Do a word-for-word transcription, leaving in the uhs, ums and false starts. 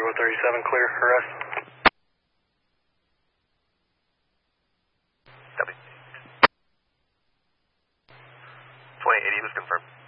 one thirty-seven, clear, arrest. Copy. twenty eighty was confirmed.